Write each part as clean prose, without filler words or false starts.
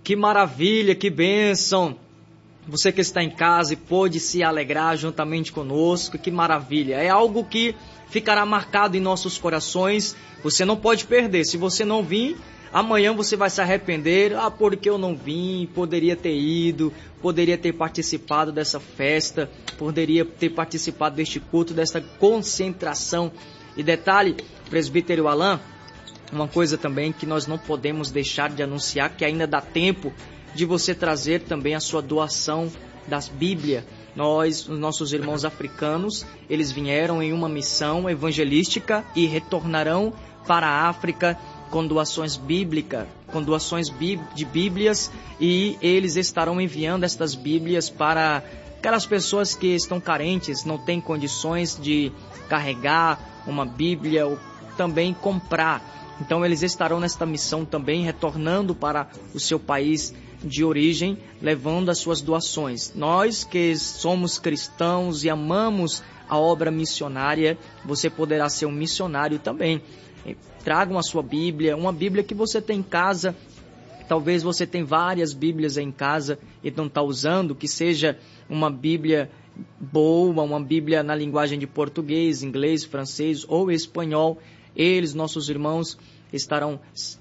Que maravilha, que bênção! Você que está em casa e pôde se alegrar juntamente conosco, que maravilha! É algo que ficará marcado em nossos corações, você não pode perder. Se você não vir, amanhã você vai se arrepender. Porque eu não vim, poderia ter ido, poderia ter participado dessa festa, poderia ter participado deste culto, desta concentração. E detalhe, presbítero Alain, uma coisa também que nós não podemos deixar de anunciar, que ainda dá tempo de você trazer também a sua doação das Bíblias. Os nossos irmãos africanos, eles vieram em uma missão evangelística e retornarão para a África com doações bíblicas, com doações de Bíblias, e eles estarão enviando estas Bíblias para aquelas pessoas que estão carentes, não têm condições de carregar uma Bíblia ou também comprar. Então eles estarão nesta missão também, retornando para o seu país de origem, levando as suas doações. Nós que somos cristãos e amamos a obra missionária, você poderá ser um missionário também. Tragam a sua Bíblia, uma Bíblia que você tem em casa. Talvez você tenha várias Bíblias em casa e não está usando, que seja uma Bíblia boa, uma Bíblia na linguagem de português, inglês, francês ou espanhol. Eles, nossos irmãos, estarão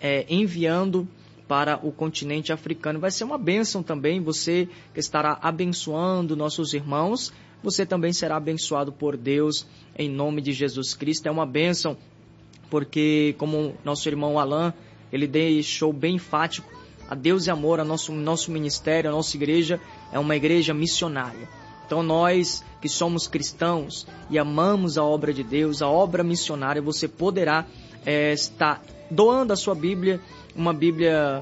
enviando para o continente africano. Vai ser uma bênção também, você que estará abençoando nossos irmãos, você também será abençoado por Deus, em nome de Jesus Cristo. É uma bênção, porque como nosso irmão Alain, ele deixou bem enfático, a Deus e amor, a nosso ministério, a nossa igreja é uma igreja missionária. Então nós que somos cristãos e amamos a obra de Deus, a obra missionária, você poderá estar doando a sua Bíblia, uma Bíblia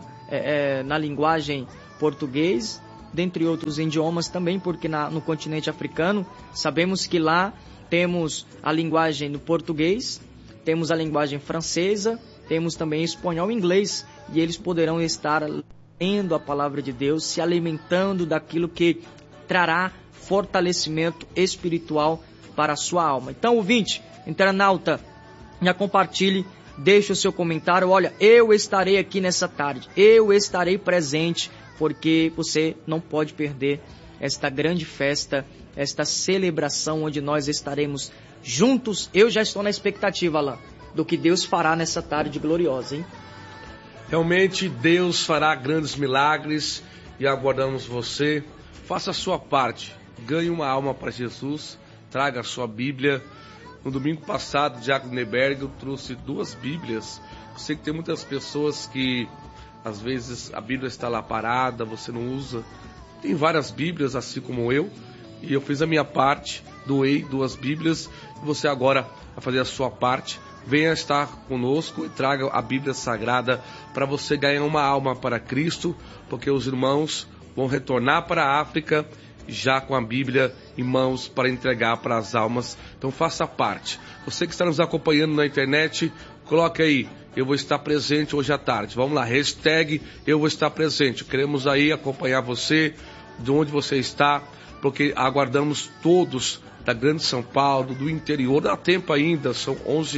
na linguagem português, dentre outros idiomas também, porque no continente africano, sabemos que lá temos a linguagem do português, temos a linguagem francesa, temos também espanhol e inglês, e eles poderão estar lendo a palavra de Deus, se alimentando daquilo que trará fortalecimento espiritual para a sua alma. Então, ouvinte, internauta, já compartilhe, deixe o seu comentário. Olha, eu estarei aqui nessa tarde, eu estarei presente, porque você não pode perder esta grande festa, esta celebração onde nós estaremos juntos. Eu já estou na expectativa, Alain, do que Deus fará nessa tarde gloriosa, hein? Realmente Deus fará grandes milagres e aguardamos você. Faça a sua parte, ganhe uma alma para Jesus, traga a sua Bíblia. No domingo passado, o Diácono Neberg trouxe 2 Bíblias. Eu sei que tem muitas pessoas que, às vezes, a Bíblia está lá parada, você não usa. Tem várias Bíblias, assim como eu, e eu fiz a minha parte, doei 2 Bíblias, e você agora vai fazer a sua parte. Venha estar conosco e traga a Bíblia Sagrada para você ganhar uma alma para Cristo, porque os irmãos vão retornar para a África já com a Bíblia em mãos para entregar para as almas. Então faça parte. Você que está nos acompanhando na internet, coloque aí, eu vou estar presente hoje à tarde. Vamos lá, hashtag eu vou estar presente. Queremos aí acompanhar você, de onde você está, porque aguardamos todos da Grande São Paulo, do interior. Dá tempo ainda, são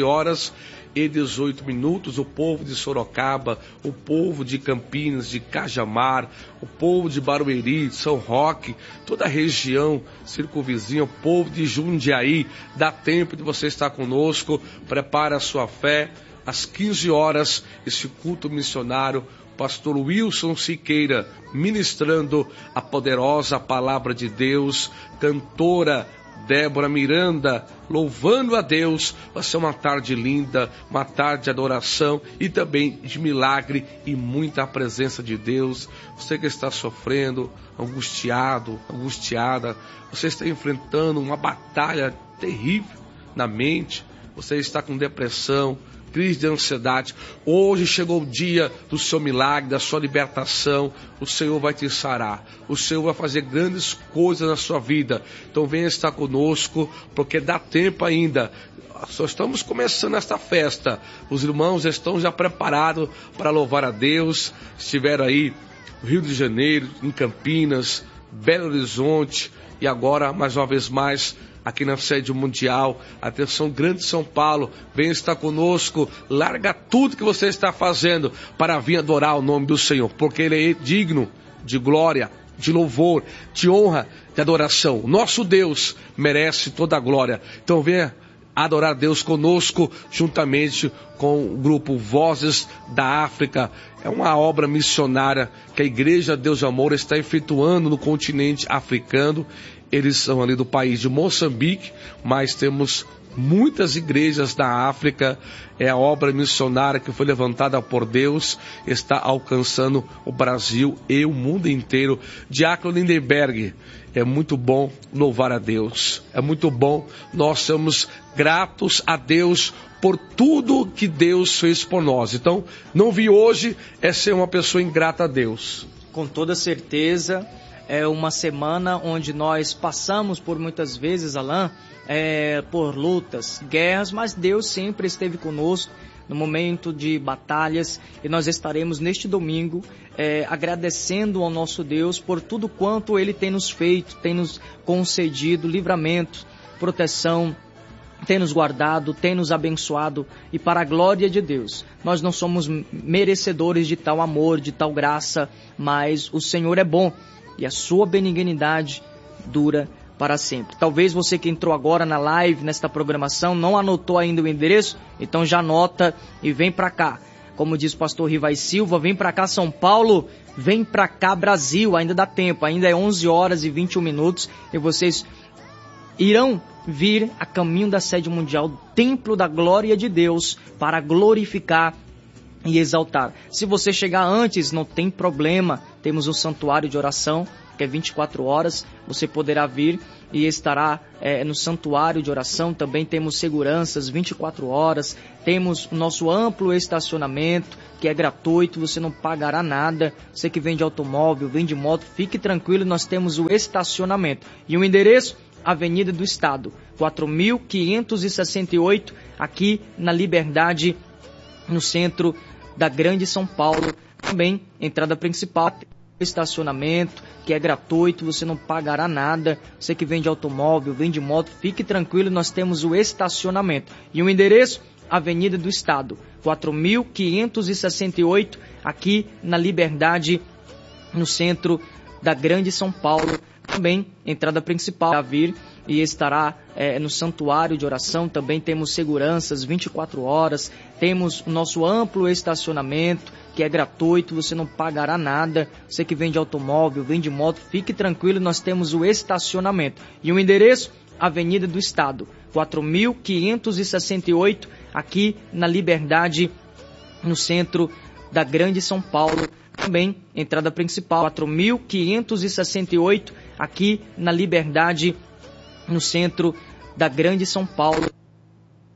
11h18, o povo de Sorocaba, o povo de Campinas, de Cajamar, o povo de Barueri, de São Roque, toda a região circunvizinha, o povo de Jundiaí. Dá tempo de você estar conosco, prepare a sua fé. Às 15 horas, esse culto missionário, pastor Wilson Siqueira ministrando a poderosa palavra de Deus, cantora Débora Miranda louvando a Deus. Vai ser uma tarde linda, uma tarde de adoração e também de milagre e muita presença de Deus. Você que está sofrendo, angustiado, angustiada, você está enfrentando uma batalha terrível na mente, você está com depressão, crise de ansiedade. Hoje chegou o dia do seu milagre, da sua libertação. O Senhor vai te sarar. O Senhor vai fazer grandes coisas na sua vida. Então venha estar conosco, porque dá tempo ainda. Só estamos começando esta festa. Os irmãos estão já preparados para louvar a Deus. Estiveram aí no Rio de Janeiro, em Campinas, Belo Horizonte e agora, mais uma vez mais, aqui na sede mundial. Atenção, Grande São Paulo, venha estar conosco, larga tudo que você está fazendo para vir adorar o nome do Senhor, porque Ele é digno de glória, de louvor, de honra, de adoração. O nosso Deus merece toda a glória. Então venha adorar Deus conosco, juntamente com o grupo Vozes da África. É uma obra missionária que a Igreja Deus de Amor está efetuando no continente africano. Eles são ali do país de Moçambique, mas temos muitas igrejas da África. É a obra missionária que foi levantada por Deus, está alcançando o Brasil e o mundo inteiro. Diácono Lindenberg, é muito bom louvar a Deus, é muito bom, nós somos gratos a Deus por tudo que Deus fez por nós. Então, não vi hoje é ser uma pessoa ingrata a Deus. Com toda certeza, é uma semana onde nós passamos por muitas vezes, Alain, por lutas, guerras, mas Deus sempre esteve conosco no momento de batalhas, e nós estaremos neste domingo agradecendo ao nosso Deus por tudo quanto Ele tem nos feito, tem nos concedido livramento, proteção, tem nos guardado, tem nos abençoado, e para a glória de Deus. Nós não somos merecedores de tal amor, de tal graça, mas o Senhor é bom e a sua benignidade dura para sempre. Talvez você que entrou agora na live, nesta programação, não anotou ainda o endereço, então já anota e vem para cá. Como diz o pastor Rivai Silva, vem para cá São Paulo, vem para cá Brasil, ainda dá tempo, ainda é 11 horas e 21 minutos e vocês irão vir a caminho da sede mundial, templo da glória de Deus, para glorificar e exaltar. Se você chegar antes, não tem problema, temos um santuário de oração, que é 24 horas, você poderá vir e estará no santuário de oração. Também temos seguranças 24 horas, temos o nosso amplo estacionamento, que é gratuito, você não pagará nada. Você que vende automóvel, vende moto, fique tranquilo, nós temos o estacionamento. E o endereço? Avenida do Estado, 4.568, aqui na Liberdade, no centro da Grande São Paulo. Também, entrada principal, estacionamento, que é gratuito, você não pagará nada. Você que vende automóvel, vende moto, fique tranquilo, nós temos o estacionamento. E o endereço? Avenida do Estado, 4.568, aqui na Liberdade, no centro da Grande São Paulo. Também, entrada principal a vir e estará no santuário de oração. Também temos seguranças 24 horas, temos o nosso amplo estacionamento, que é gratuito, você não pagará nada. Você que vende automóvel, vende moto, fique tranquilo, nós temos o estacionamento. E o endereço? Avenida do Estado, 4.568, aqui na Liberdade, no centro da Grande São Paulo. Também, entrada principal, 4.568, aqui na Liberdade, no centro da Grande São Paulo.